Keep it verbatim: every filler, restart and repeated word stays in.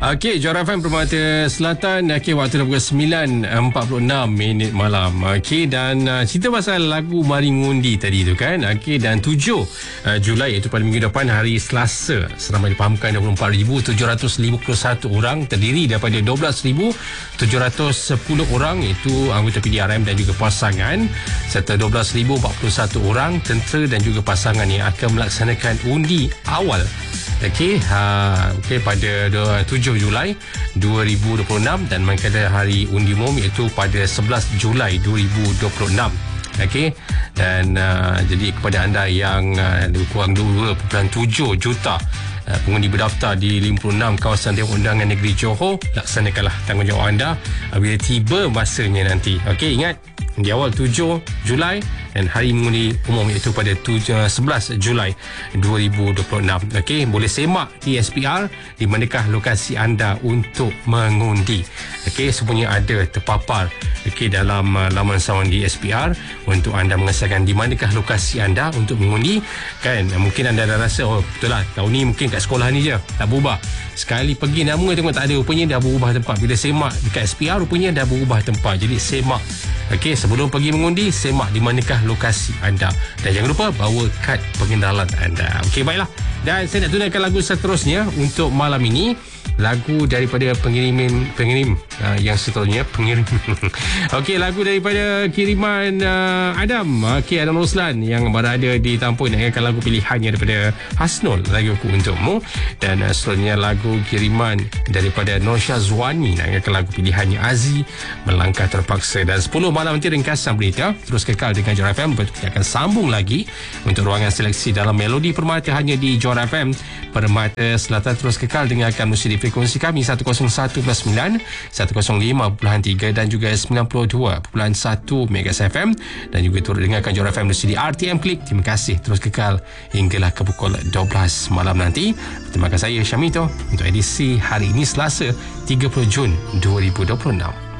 Okey, Johor F M Permata Selatan. Okey, waktu dah pukul sembilan empat puluh enam minit malam. Okey, dan uh, cerita pasal lagu Mari Ngundi tadi tu kan. Okey, dan tujuh uh, Julai iaitu pada minggu depan, hari Selasa, seramai dipahamkan dua puluh empat ribu tujuh ratus lima puluh satu orang, terdiri daripada dua belas ribu tujuh ratus sepuluh orang itu anggota P D R M dan juga pasangan, serta dua belas ribu empat puluh satu orang tentera dan juga pasangan yang akan melaksanakan undi awal. Okey, ha, okay, pada tujuh Julai dua ribu dua puluh enam, dan manakala hari undi umum iaitu pada sebelas Julai dua ribu dua puluh enam. Okey, dan uh, jadi kepada anda yang uh, kurang dua perpuluhan tujuh juta uh, pengundi berdaftar di lima puluh enam kawasan Dewan Undangan Negeri Johor, laksanakanlah tanggungjawab anda uh, bila tiba masanya nanti. Okey, ingat di awal tujuh Julai dan hari mengundi umum iaitu pada sebelas Julai dua ribu dua puluh enam. Okey, boleh semak di S P R di manakah lokasi anda untuk mengundi. Okey, semuanya ada terpapar okey dalam uh, laman sawan di S P R untuk anda mengesahkan di manakah lokasi anda untuk mengundi kan. Mungkin anda dah rasa oh betul lah tahun ni mungkin kat sekolah ni je tak berubah. Sekali pergi nama tengok tak ada, rupanya dah berubah tempat. Bila semak dekat S P R rupanya dah berubah tempat. Jadi semak. Okey, sebelum pergi mengundi, semak di manakah lokasi anda. Dan jangan lupa bawa kad pengenalan anda. Okey, baiklah. Dan saya nak tunaikan lagu seterusnya untuk malam ini. Lagu daripada pengiriman pengirim uh, yang seterusnya pengirim. Okey, lagu daripada kiriman uh, Adam. Okey, Adam Roslan yang berada di Tampoi nak nyanyikan lagu pilihannya daripada Hasnul, laguku untukmu. Dan uh, seterusnya lagu kiriman daripada Nosha Zwani nak nyanyikan lagu pilihannya Azi, Melangkah Terpaksa. Dan sepuluh malam nanti ringkasan berita. Terus kekal dengan Johor F M. Kita akan sambung lagi untuk ruangan seleksi dalam Melodi Permata hanya di Johor F M Permata Selatan. Terus kekal dengarkan musik di frekuensi kami seratus satu perpuluhan sembilan, seratus lima perpuluhan tiga dan juga sembilan puluh dua perpuluhan satu Megas F M, dan juga turut dengarkan Johor F M di R T M Klik. Terima kasih, terus kekal hinggalah ke pukul dua belas malam nanti. Terima kasih, saya Syamito untuk edisi hari ini Selasa tiga puluh Jun dua ribu dua puluh enam.